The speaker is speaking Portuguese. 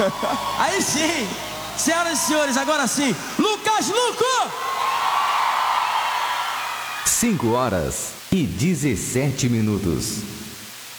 Aí sim, senhoras e senhores, agora sim, Lucas Luco! 5 horas e 17 minutos.